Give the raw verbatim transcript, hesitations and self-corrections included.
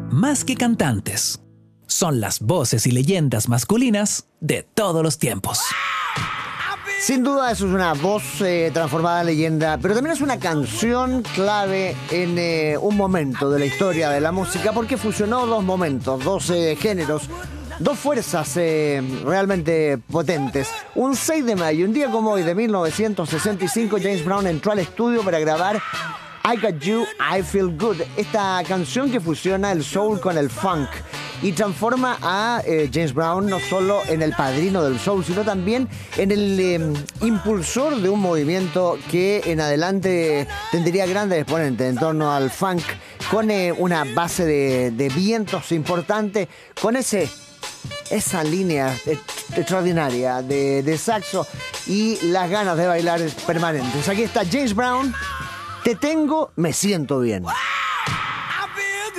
más que cantantes, son las voces y leyendas masculinas de todos los tiempos. Sin duda eso es una voz eh, transformada en leyenda, pero también es una canción clave en eh, un momento de la historia de la música, porque fusionó dos momentos, dos eh, géneros, dos fuerzas eh, realmente potentes. Un seis de mayo, un día como hoy de mil novecientos sesenta y cinco, James Brown entró al estudio para grabar I Got You, I Feel Good, esta canción que fusiona el soul con el funk y transforma a eh, James Brown no solo en el padrino del soul, sino también en el eh, impulsor de un movimiento que en adelante tendría grandes exponentes en torno al funk, con eh, una base de, de vientos importante, con ese esa línea extraordinaria de, de saxo y las ganas de bailar permanentes. Aquí está James Brown. Te tengo, me siento bien.